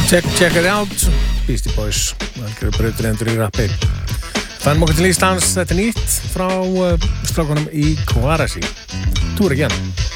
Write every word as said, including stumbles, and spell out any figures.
Check, check it out, Beastie Boys, algjörðu brautryðjendur í rappi. Fannum okkur til Íslands, þetta er nýtt frá uh, strákunum í Kvarasi. Túr ekki hann.